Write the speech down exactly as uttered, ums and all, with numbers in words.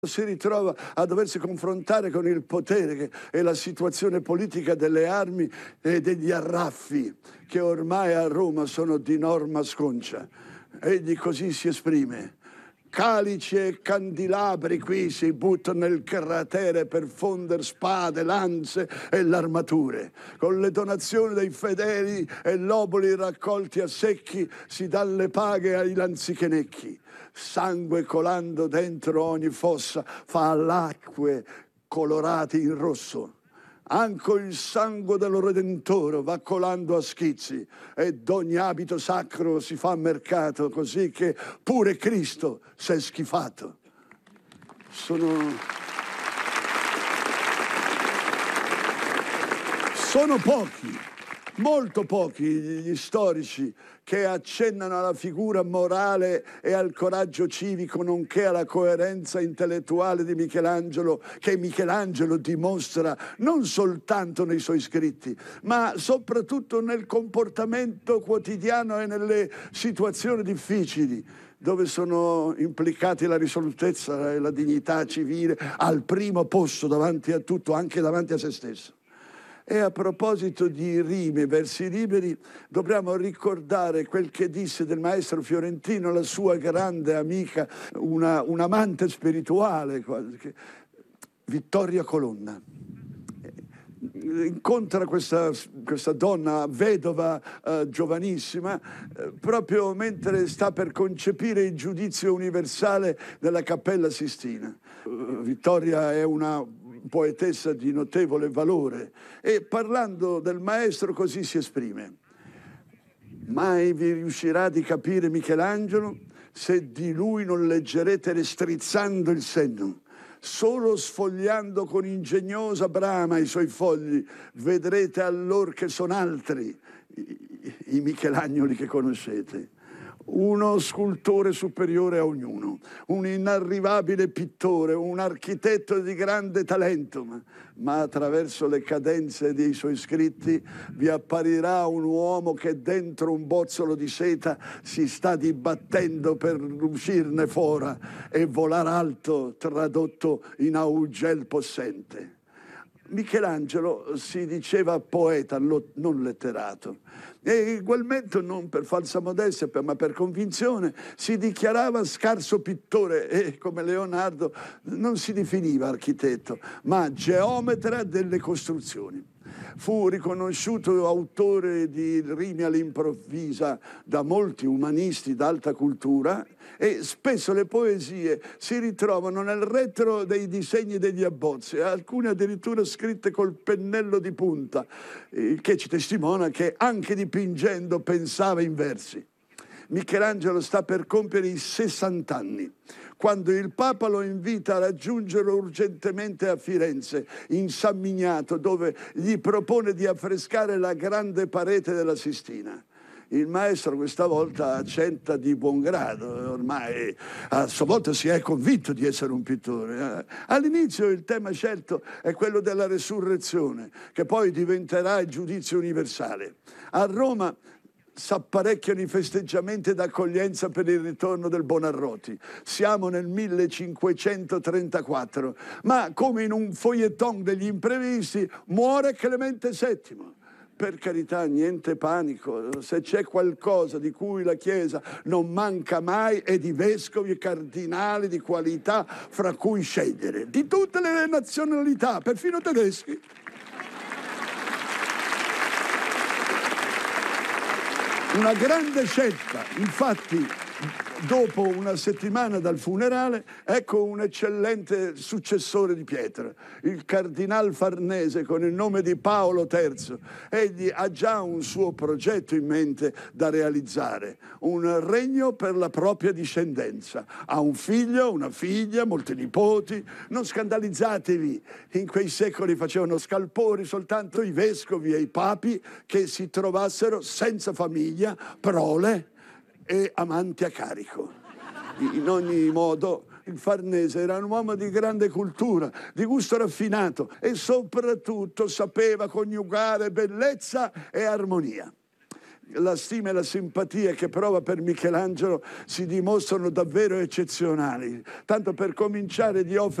Si ritrova a doversi confrontare con il potere che è la situazione politica delle armi e degli arraffi che ormai a Roma sono di norma sconcia. Egli così si esprime: calici e candelabri qui si buttano nel cratere per fondere spade, lanze e l'armature. Con le donazioni dei fedeli e l'oboli raccolti a secchi si dà le paghe ai lanzichenecchi. Sangue colando dentro ogni fossa fa l'acque colorate in rosso. Anche il sangue del Redentore va colando a schizzi e d'ogni abito sacro si fa mercato, così che pure Cristo s'è schifato. Sono... Sono pochi, molto pochi gli storici che accennano alla figura morale e al coraggio civico, nonché alla coerenza intellettuale di Michelangelo, che Michelangelo dimostra non soltanto nei suoi scritti, ma soprattutto nel comportamento quotidiano e nelle situazioni difficili, dove sono implicati la risolutezza e la dignità civile al primo posto davanti a tutto, anche davanti a se stesso. E a proposito di rime, versi liberi, dobbiamo ricordare quel che disse del maestro fiorentino la sua grande amica, una, un'amante spirituale, Vittoria Colonna. Incontra questa, questa donna vedova eh, giovanissima eh, proprio mentre sta per concepire il giudizio universale della Cappella Sistina. Uh, Vittoria è una poetessa di notevole valore e parlando del maestro così si esprime: mai vi riuscirà di capire Michelangelo se di lui non leggerete restrizzando il senno. Solo sfogliando con ingegnosa brama i suoi fogli vedrete allor che sono altri i, i Michelagnoli che conoscete. Uno scultore superiore a ognuno, un inarrivabile pittore, un architetto di grande talento, ma, ma attraverso le cadenze dei suoi scritti vi apparirà un uomo che dentro un bozzolo di seta si sta dibattendo per uscirne fuori e volar alto tradotto in augel possente. Michelangelo si diceva poeta, non letterato, e ugualmente, non per falsa modestia, ma per convinzione, si dichiarava scarso pittore e, come Leonardo, non si definiva architetto, ma geometra delle costruzioni. Fu riconosciuto autore di rime all'improvvisa da molti umanisti d'alta cultura e spesso le poesie si ritrovano nel retro dei disegni degli abbozzi, alcune addirittura scritte col pennello di punta, il che ci testimonia che anche dipingendo pensava in versi. Michelangelo sta per compiere i sessanta anni, quando il Papa lo invita a raggiungerlo urgentemente a Firenze, in San Miniato, dove gli propone di affrescare la grande parete della Sistina. Il maestro questa volta accetta di buon grado, ormai a sua volta si è convinto di essere un pittore. All'inizio il tema scelto è quello della resurrezione, che poi diventerà il giudizio universale. A Roma s'apparecchiano i festeggiamenti d'accoglienza per il ritorno del Buonarroti. Siamo nel millecinquecentotrentaquattro, ma come in un feuilleton degli imprevisti muore Clemente settimo. Per carità, niente panico, se c'è qualcosa di cui la Chiesa non manca mai è di vescovi e cardinali di qualità fra cui scegliere, di tutte le nazionalità, perfino tedeschi. Una grande scelta, infatti, dopo una settimana dal funerale, ecco un eccellente successore di Pietro, il cardinal Farnese con il nome di Paolo terzo. Egli ha già un suo progetto in mente da realizzare, un regno per la propria discendenza. Ha un figlio, una figlia, molti nipoti. Non scandalizzatevi, in quei secoli facevano scalpori soltanto i vescovi e i papi che si trovassero senza famiglia, prole e amanti a carico. In ogni modo, il Farnese era un uomo di grande cultura, di gusto raffinato e soprattutto sapeva coniugare bellezza e armonia. la stima e la simpatia che prova per Michelangelo si dimostrano davvero eccezionali. Tanto per cominciare, gli offre